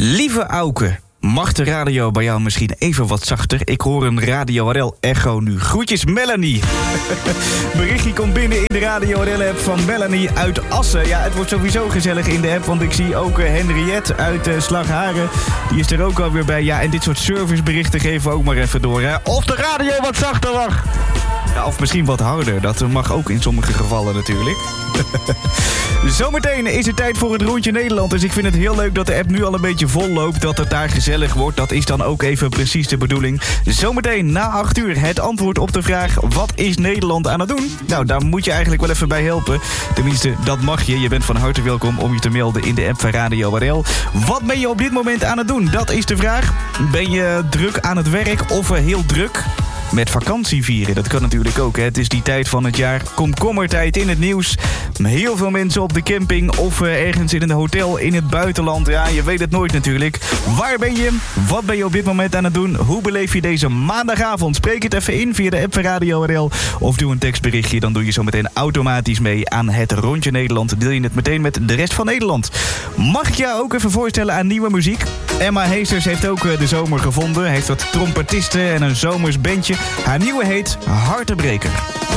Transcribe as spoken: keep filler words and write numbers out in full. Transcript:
Lieve Auke, mag de radio bij jou misschien even wat zachter? Ik hoor een Radio R L echo nu. Groetjes Melanie. Berichtje komt binnen in de Radio R L-app van Melanie uit Assen. Ja, het wordt sowieso gezellig in de app, want ik zie ook uh, Henriette uit uh, Slagharen. Die is er ook alweer bij. Ja, en dit soort serviceberichten geven we ook maar even door. Hè? Of de radio wat zachter mag. Ja, of misschien wat harder. Dat mag ook in sommige gevallen natuurlijk. Zometeen is het tijd voor het Rondje Nederland. Dus ik vind het heel leuk dat de app nu al een beetje vol loopt. Dat het daar gezellig wordt. Dat is dan ook even precies de bedoeling. Zometeen na acht uur het antwoord op de vraag: wat is Nederland aan het doen? Nou, daar moet je eigenlijk wel even bij helpen. Tenminste, dat mag je. Je bent van harte welkom om je te melden in de app van Radio R L. Wat ben je op dit moment aan het doen? Dat is de vraag. Ben je druk aan het werk of heel druk met vakantie vieren? Dat kan natuurlijk ook. Hè? Het is die tijd van het jaar. Komkommertijd in het nieuws. Heel veel mensen op de camping of uh, ergens in een hotel in het buitenland. Ja, je weet het nooit natuurlijk. Waar ben je? Wat ben je op dit moment aan het doen? Hoe beleef je deze maandagavond? Spreek het even in via de app van Radio R L. Of doe een tekstberichtje. Dan doe je zo meteen automatisch mee aan het Rondje Nederland. Deel je het meteen met de rest van Nederland. Mag ik jou ook even voorstellen aan nieuwe muziek? Emma Heesters heeft ook uh, de zomer gevonden. Heeft wat trompetisten en een zomers bandje. Haar nieuwe heet Hartebreker.